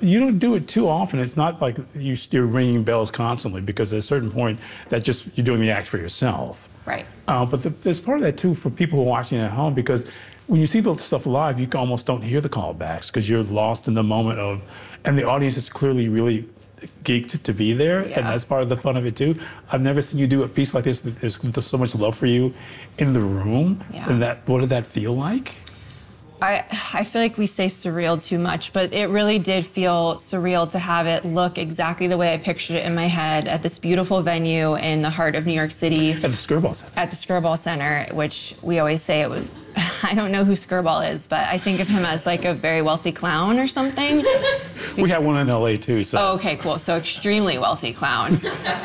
you don't do it too often. It's not like you're ringing bells constantly, because at a certain point that just you're doing the act for yourself. Right. But there's part of that too for people who are watching at home, because when you see the stuff live, you almost don't hear the callbacks because you're lost in the moment of, and the audience is clearly really geeked to be there, and that's part of the fun of it too. I've never seen you do a piece like this. There's so much love for you in the room. And what did that feel like? I feel like we say surreal too much, but it really did feel surreal to have it look exactly the way I pictured it in my head at this beautiful venue in the heart of New York City. At the Skirball Center. At the Skirball Center, which we always say it was, I don't know who Skirball is, but I think of him as like a very wealthy clown or something. We have one in LA too, so. Oh, okay, cool. So extremely wealthy clown.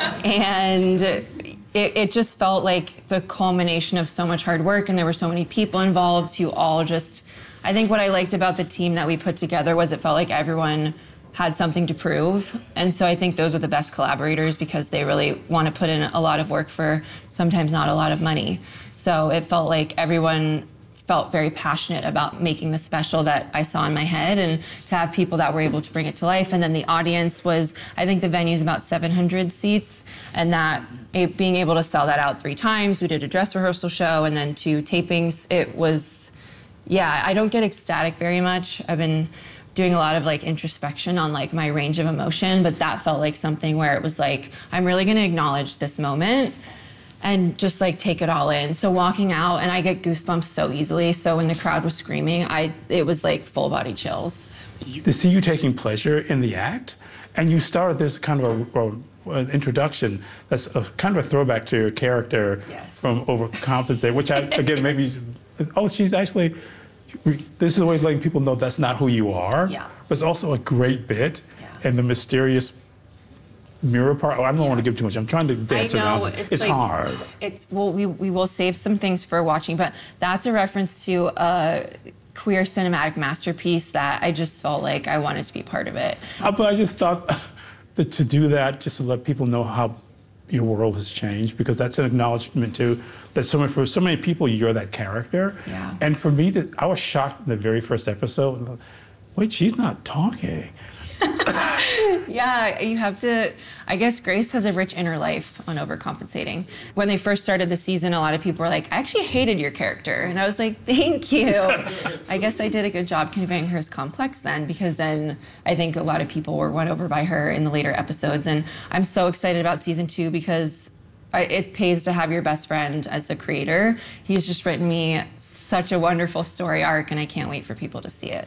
And it just felt like the culmination of so much hard work, and there were so many people involved who all just, I think what I liked about the team that we put together was it felt like everyone had something to prove. And so I think those are the best collaborators, because they really want to put in a lot of work for sometimes not a lot of money. So it felt like everyone felt very passionate about making the special that I saw in my head, and to have people that were able to bring it to life. And then the audience was, I think the venue's about 700 seats, and that being able to sell that out 3 times. We did a dress rehearsal show and then 2 tapings. It was, I don't get ecstatic very much. I've been doing a lot of like introspection on like my range of emotion, but that felt like something where it was like, I'm really gonna acknowledge this moment and just like take it all in. So walking out, and I get goosebumps so easily, so when the crowd was screaming, it was like full body chills. To see you taking pleasure in the act, and you started this kind of an introduction that's kind of a throwback to your character from Overcompensate, which again, maybe, she's actually, this is a way of letting people know that's not who you are, but it's also a great bit, and the mysterious mirror part. I don't want to give too much. I'm trying to dance around it. It's like, hard. We will save some things for watching, but that's a reference to a queer cinematic masterpiece that I just felt like I wanted to be part of it. But I just thought that to do that, just to let people know how your world has changed, because that's an acknowledgement too, that for so many people, you're that character. And for me, I was shocked in the very first episode. Wait, she's not talking. You have to, I guess Grace has a rich inner life on Overcompensating. When they first started the season, a lot of people were like, I actually hated your character. And I was like, thank you. I guess I did a good job conveying her as complex then, because then I think a lot of people were won over by her in the later episodes. And I'm so excited about season 2, because it pays to have your best friend as the creator. He's just written me such a wonderful story arc, and I can't wait for people to see it.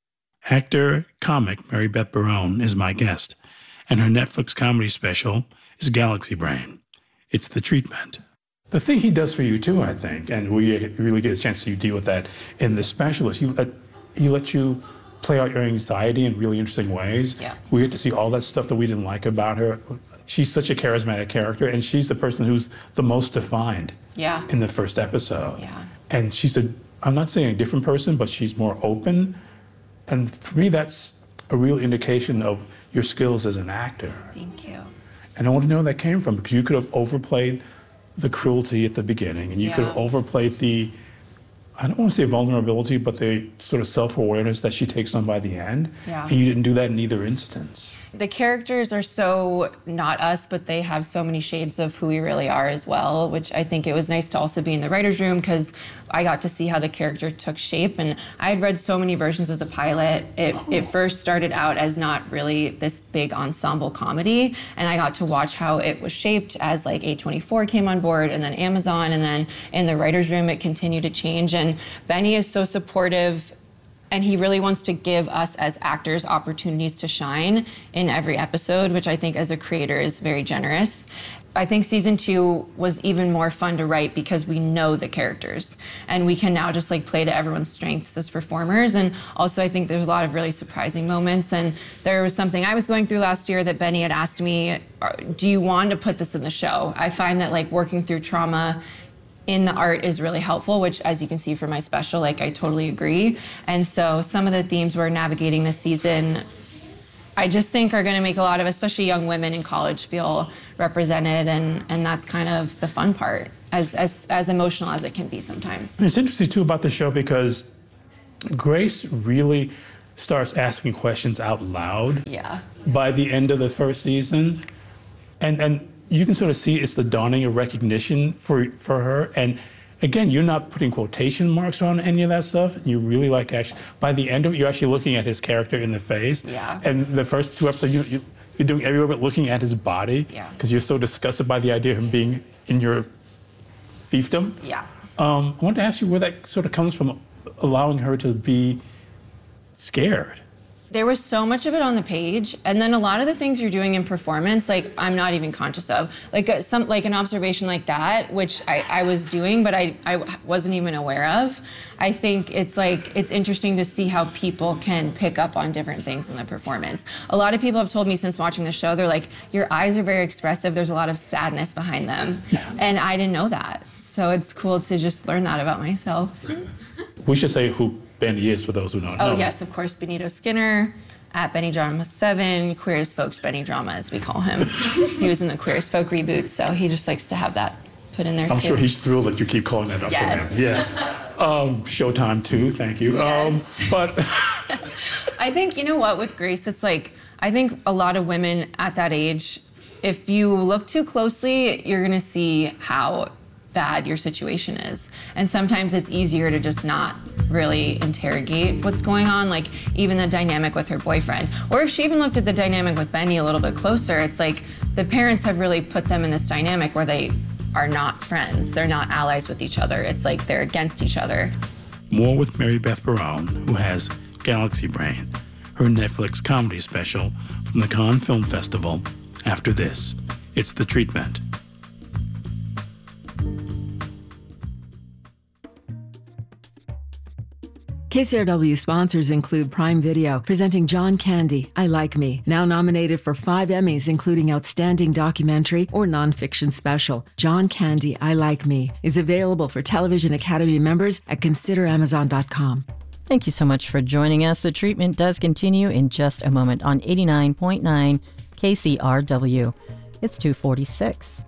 Actor, comic Mary Beth Barone is my guest, and her Netflix comedy special is Galaxy Brain. It's the treatment. The thing he does for you too, I think, and we really get a chance to deal with that in the special, is he lets you play out your anxiety in really interesting ways. We get to see all that stuff that we didn't like about her. She's such a charismatic character, and she's the person who's the most defined in the first episode. And she's I'm not saying a different person, but she's more open. And for me, that's a real indication of your skills as an actor. Thank you. And I want to know where that came from, because you could have overplayed the cruelty at the beginning, and you could have overplayed the, I don't want to say vulnerability, but the sort of self-awareness that she takes on by the end. And you didn't do that in either instance. The characters are so not us, but they have so many shades of who we really are as well, which I think it was nice to also be in the writer's room, because I got to see how the character took shape. And I had read so many versions of the pilot. It first started out as not really this big ensemble comedy, and I got to watch how it was shaped as like A24 came on board, and then Amazon, and then in the writer's room it continued to change. And Benny is so supportive, and he really wants to give us as actors opportunities to shine in every episode, which I think as a creator is very generous. I think season 2 was even more fun to write because we know the characters, and we can now just like play to everyone's strengths as performers. And also I think there's a lot of really surprising moments. And there was something I was going through last year that Benny had asked me, do you want to put this in the show? I find that like working through trauma in the art is really helpful, which as you can see from my special, like I totally agree. And so some of the themes we're navigating this season, I just think are gonna make a lot of, especially young women in college, feel represented, and that's kind of the fun part, as emotional as it can be sometimes. It's interesting too about the show, because Grace really starts asking questions out loud. Yeah. By the end of the first season, and you can sort of see it's the dawning of recognition for her. And again, you're not putting quotation marks on any of that stuff. You really like actually, by the end of it, you're actually looking at his character in the face. Yeah. And the first 2 episodes, you're doing everywhere but looking at his body. Yeah. Because you're so disgusted by the idea of him being in your fiefdom. Yeah. I want to ask you where that sort of comes from, allowing her to be scared. There was so much of it on the page, and then a lot of the things you're doing in performance, like I'm not even conscious of. Like an observation like that, which I was doing, but I wasn't even aware of. I think it's interesting to see how people can pick up on different things in the performance. A lot of people have told me since watching the show, they're like, your eyes are very expressive. There's a lot of sadness behind them, and I didn't know that. So it's cool to just learn that about myself. We should say who Benny is for those who don't know. Oh, yes, of course, Benito Skinner, at Benny Drama 7, Queer as Folk's Benny Drama, as we call him. He was in the Queer as Folk reboot, so he just likes to have that put in there, I'm too. sure he's thrilled that you keep calling that up for him. Yes. Showtime, too, thank you. Yes. But I think, you know what, with Grace, it's like, I think a lot of women at that age, if you look too closely, you're gonna see how bad your situation is. And sometimes it's easier to just not really interrogate what's going on, like even the dynamic with her boyfriend. Or if she even looked at the dynamic with Benny a little bit closer, it's like the parents have really put them in this dynamic where they are not friends. They're not allies with each other. It's like they're against each other. more with Mary Beth Barone, who has Galaxy Brain, her Netflix comedy special from the Cannes Film Festival, after this. It's The Treatment. KCRW sponsors include Prime Video, presenting John Candy, I Like Me, now nominated for 5 Emmys, including Outstanding Documentary or Nonfiction Special. John Candy, I Like Me is available for Television Academy members at consideramazon.com. Thank you so much for joining us. The treatment does continue in just a moment on 89.9 KCRW. It's 2:46.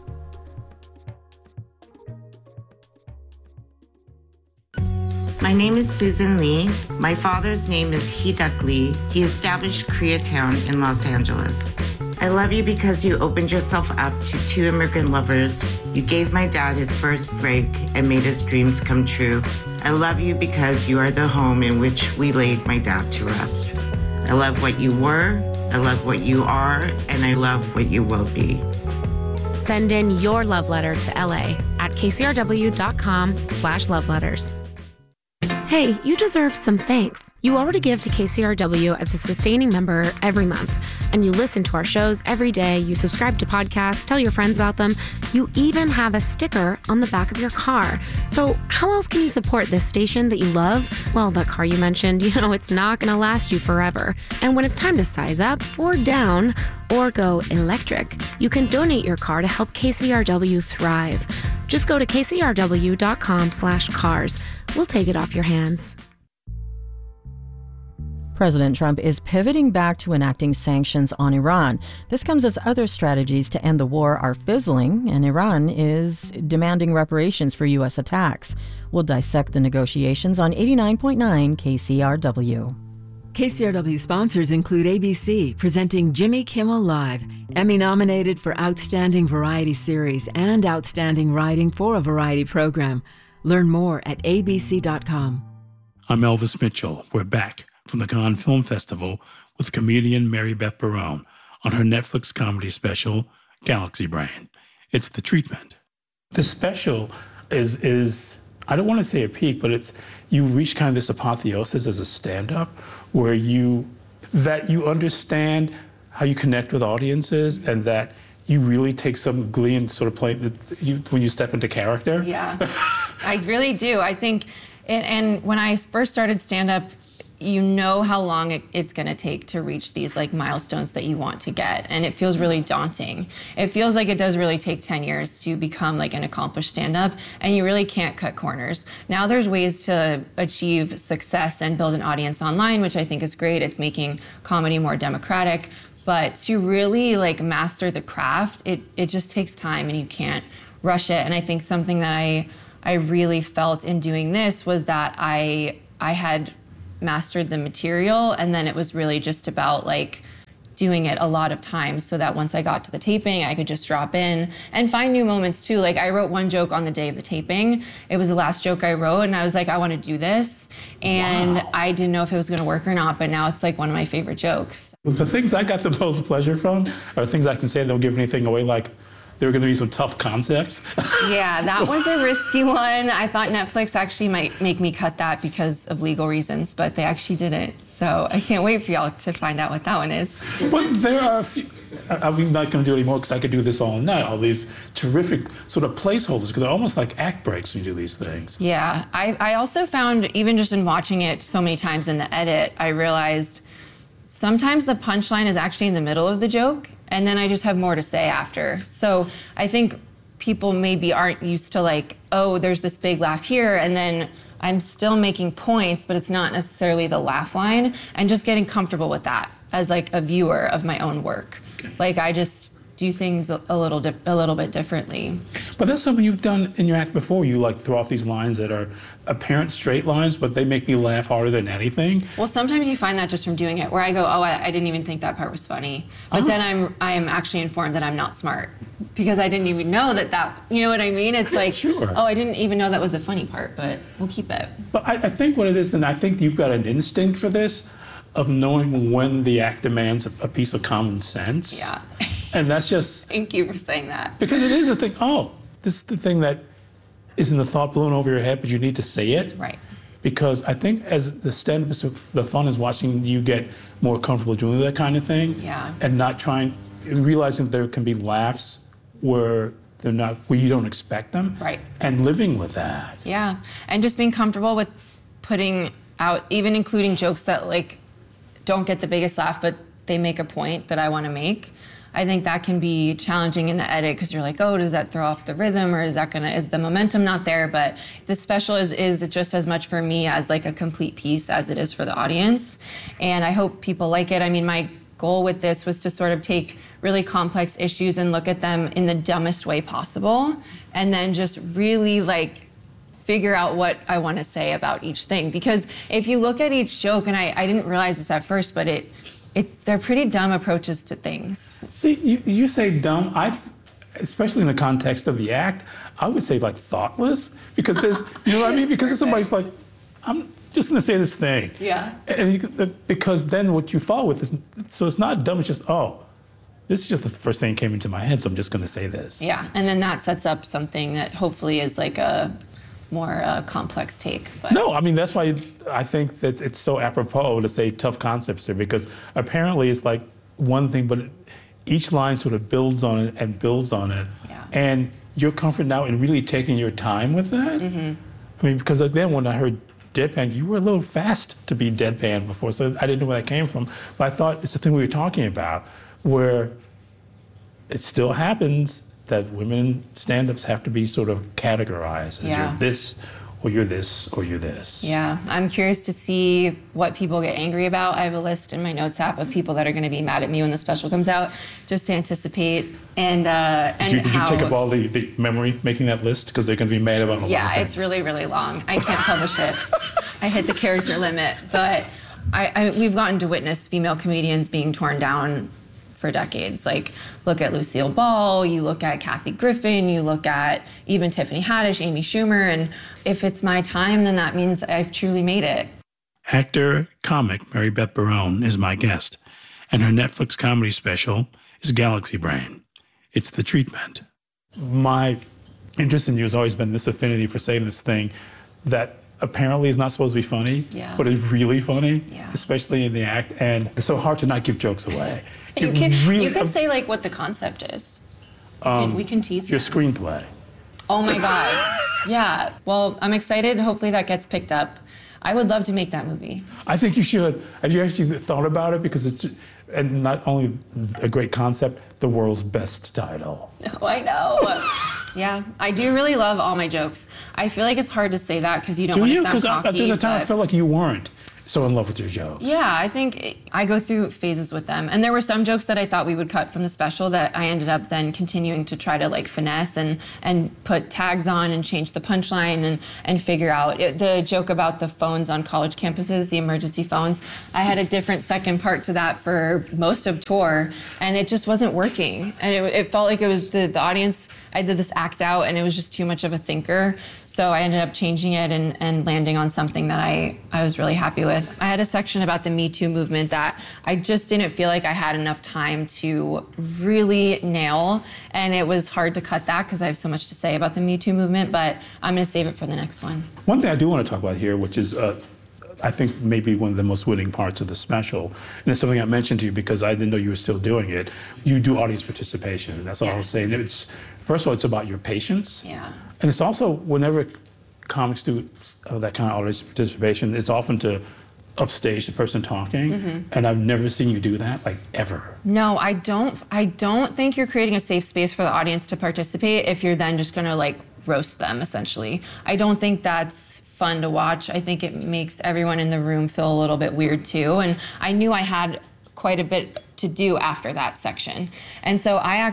My name is Susan Lee. My father's name is Hee-Duck Lee. He established Koreatown in Los Angeles. I love you because you opened yourself up to 2 immigrant lovers. You gave my dad his first break and made his dreams come true. I love you because you are the home in which we laid my dad to rest. I love what you were, I love what you are, and I love what you will be. Send in your love letter to LA at kcrw.com/loveletters. Hey, you deserve some thanks. You already give to KCRW as a sustaining member every month, and you listen to our shows every day. You subscribe to podcasts, tell your friends about them. You even have a sticker on the back of your car. So how else can you support this station that you love? Well, that car you mentioned, it's not going to last you forever. And when it's time to size up or down or go electric, you can donate your car to help KCRW thrive. Just go to kcrw.com/cars. We'll take it off your hands. President Trump is pivoting back to enacting sanctions on Iran. This comes as other strategies to end the war are fizzling, and Iran is demanding reparations for U.S. attacks. We'll dissect the negotiations on 89.9 KCRW. KCRW sponsors include ABC, presenting Jimmy Kimmel Live, Emmy nominated for Outstanding Variety Series and Outstanding Writing for a Variety Program. Learn more at abc.com. I'm Elvis Mitchell. We're back from the Cannes Film Festival with comedian Mary Beth Barone on her Netflix comedy special, Galaxy Brain. It's The Treatment. The special is I don't want to say a peak, but you reach kind of this apotheosis as a stand-up where you understand how you connect with audiences and that you really take some glee in sort of playing when you step into character. Yeah, I really do. I think, and when I first started stand-up, you know how long it's going to take to reach these milestones that you want to get, and it feels really daunting. It feels like it does really take 10 years to become an accomplished stand-up, and you really can't cut corners. Now there's ways to achieve success and build an audience online, which I think is great. It's making comedy more democratic, but to really master the craft, it just takes time, and you can't rush it. And I think something that I really felt in doing this was that I had mastered the material, and then it was really just about like doing it a lot of times so that once I got to the taping, I could just drop in and find new moments too. Like I wrote one joke on the day of the taping. It was the last joke I wrote, and I was like, I want to do this. And I didn't know if it was going to work or not, but now it's like one of my favorite jokes. The things I got the most pleasure from are things I can say that don't give anything away, like there were going to be some tough concepts. Yeah, that was a risky one. I thought Netflix actually might make me cut that because of legal reasons, but they actually didn't. So I can't wait for y'all to find out what that one is. But there are a few, I'm not going to do it anymore because I could do this all night, all these terrific sort of placeholders, because they're almost like act breaks when you do these things. Yeah, I also found, even just in watching it so many times in the edit, I realized sometimes the punchline is actually in the middle of the joke, and then I just have more to say after. So I think people maybe aren't used to like, oh, there's this big laugh here, and then I'm still making points, but it's not necessarily the laugh line, and just getting comfortable with that as like a viewer of my own work. Okay. Like I just do things a little bit differently. But that's something you've done in your act before. You like throw off these lines that are apparent straight lines, but they make me laugh harder than anything. Well, sometimes you find that just from doing it, where I go, oh, I didn't even think that part was funny. But then I am actually informed that I'm not smart because I didn't even know that, you know what I mean? It's like, sure. Oh, I didn't even know that was the funny part, but we'll keep it. But I think what it is, and I think you've got an instinct for this, of knowing when the act demands a piece of common sense. Yeah. And that's just... Thank you for saying that. Because it is a thing, oh, this is the thing that isn't the thought blown over your head, but you need to say it. Right. Because I think as the stand-up, the fun is watching you get more comfortable doing that kind of thing. Yeah. And not realizing that there can be laughs where you don't expect them. Right. And living with that. Yeah. And just being comfortable with putting out, even including jokes that like don't get the biggest laugh, but they make a point that I want to make. I think that can be challenging in the edit because you're like, oh, does that throw off the rhythm, or is the momentum not there? But the special is just as much for me as like a complete piece as it is for the audience. And I hope people like it. I mean, my goal with this was to sort of take really complex issues and look at them in the dumbest way possible, and then just really like figure out what I want to say about each thing. Because if you look at each joke, and I didn't realize this at first, but they're pretty dumb approaches to things. See, you say dumb. Especially in the context of the act, I would say like thoughtless, because there's, you know what I mean? Because somebody's like, I'm just going to say this thing. Yeah. And because then what you follow with is, so it's not dumb, it's just, oh, this is just the first thing that came into my head, so I'm just going to say this. Yeah, and then that sets up something that hopefully is like a more complex take. But. No, I mean, that's why I think that it's so apropos to say tough concepts here, because apparently it's like one thing, but each line sort of builds on it and builds on it. Yeah. And you're comfortable now in really taking your time with that. Mm-hmm. I mean, because then when I heard deadpan, you were a little fast to be deadpan before, so I didn't know where that came from. But I thought it's the thing we were talking about, where it still happens that women stand-ups have to be sort of categorized as you're this, or you're this, or you're this. Yeah, I'm curious to see what people get angry about. I have a list in my notes app of people that are going to be mad at me when the special comes out, just to anticipate. And did you take up all the memory making that list? Because they're going to be mad about a lot of things. Yeah, it's really, really long. I can't publish it. I hit the character limit. But we've gotten to witness female comedians being torn down for decades. Like, look at Lucille Ball, you look at Kathy Griffin, you look at even Tiffany Haddish, Amy Schumer, and if it's my time, then that means I've truly made it. Actor, comic Mary Beth Barone is my guest, and her Netflix comedy special is Galaxy Brain. It's the treatment. My interest in you has always been this affinity for saying this thing that apparently is not supposed to be funny, but is really funny, especially in the act, and it's so hard to not give jokes away. You can say like what the concept is. We can tease your them. Screenplay. Oh my God. Yeah. Well, I'm excited. Hopefully that gets picked up. I would love to make that movie. I think you should. Have you actually thought about it? Because it's and not only a great concept, the world's best title. Oh, I know. Yeah, I do really love all my jokes. I feel like it's hard to say that because you don't want to sound cocky. There's a time I felt like you weren't. so in love with your jokes? Yeah, I think I go through phases with them. And there were some jokes that I thought we would cut from the special that I ended up then continuing to try to like finesse and put tags on and change the punchline and figure out. The joke about the phones on college campuses, the emergency phones, I had a different second part to that for most of tour, and it just wasn't working. And it felt like it was the audience, I did this act out and it was just too much of a thinker. So I ended up changing it and landing on something that I was really happy with. I had a section about the Me Too movement that I just didn't feel like I had enough time to really nail. And it was hard to cut that because I have so much to say about the Me Too movement, but I'm gonna save it for the next one. One thing I do want to talk about here, which is I think maybe one of the most winning parts of the special, and it's something I mentioned to you because I didn't know you were still doing it. You do audience participation, and that's all I was saying. It's, first of all, it's about your patience. Yeah. And it's also, whenever comics do that kind of audience participation, it's often to upstage the person talking, and I've never seen you do that, like, ever. No, I don't think you're creating a safe space for the audience to participate if you're then just gonna like roast them, essentially. I don't think that's fun to watch. I think it makes everyone in the room feel a little bit weird too. And I knew I had quite a bit to do after that section. And so I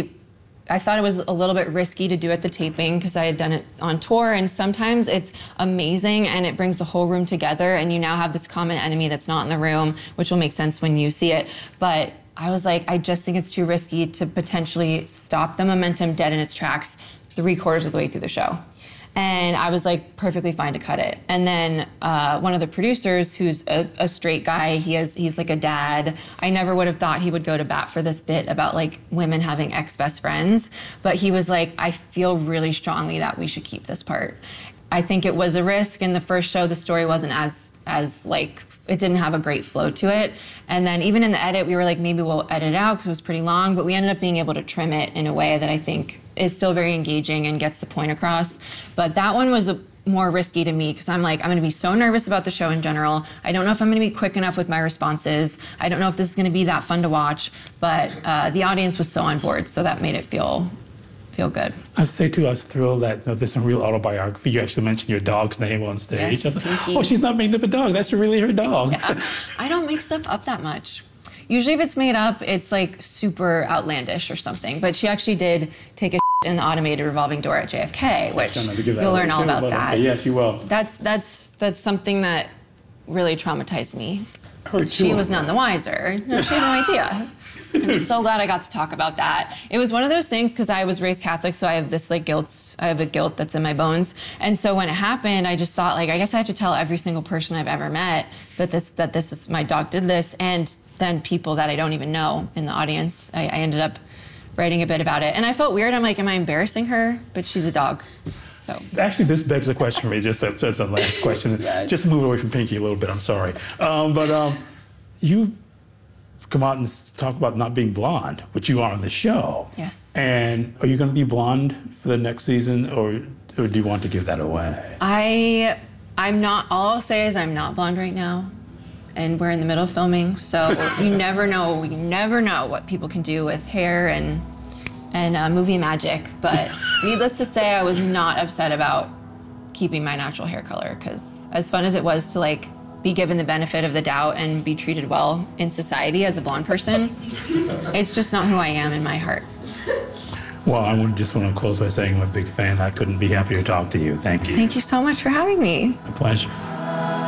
thought it was a little bit risky to do at the taping because I had done it on tour, and sometimes it's amazing and it brings the whole room together and you now have this common enemy that's not in the room, which will make sense when you see it. But I was like, I just think it's too risky to potentially stop the momentum dead in its tracks 3/4 of the way through the show. And I was like perfectly fine to cut it. And then one of the producers, who's a straight guy, he's like a dad. I never would have thought he would go to bat for this bit about like women having ex-best friends, but he was like, I feel really strongly that we should keep this part. I think it was a risk. In the first show, the story wasn't as like, it didn't have a great flow to it. And then even in the edit, we were like, maybe we'll edit it out because it was pretty long, but we ended up being able to trim it in a way that I think is still very engaging and gets the point across. But that one was more risky to me because I'm like, I'm gonna be so nervous about the show in general. I don't know if I'm gonna be quick enough with my responses. I don't know if this is gonna be that fun to watch, but the audience was so on board, so that made it feel good. I say too, I was thrilled that there's some real autobiography. You actually mentioned your dog's name on stage. Yes, Pinky. Oh, she's not making up a dog. That's really her dog. Yeah. I don't make stuff up that much. Usually if it's made up, it's like super outlandish or something. But she actually did take a in the automated revolving door at JFK, which you'll learn all about that. Yes, you will. That's something that really traumatized me. Hurt She you was none the wiser. No, she had no idea. I'm so glad I got to talk about that. It was one of those things because I was raised Catholic, so I have this like guilt. I have a guilt that's in my bones. And so when it happened, I just thought like, I guess I have to tell every single person I've ever met that this is my dog did this, and then people that I don't even know in the audience. I ended up writing a bit about it, and I felt weird. I'm like, am I embarrassing her? But she's a dog. So actually, this begs a question for me. Just as a last question, just to move away from Pinky a little bit. I'm sorry, but you come out and talk about not being blonde, which you are on the show. Yes. And are you going to be blonde for the next season, or do you want to give that away? I'm not. All I'll say is I'm not blonde right now, and we're in the middle of filming, so you never know. You never know what people can do with hair and movie magic. But needless to say, I was not upset about keeping my natural hair color, because as fun as it was to like be given the benefit of the doubt and be treated well in society as a blonde person, it's just not who I am in my heart. Well, I just want to close by saying I'm a big fan. I couldn't be happier to talk to you. Thank you. Thank you so much for having me. A pleasure.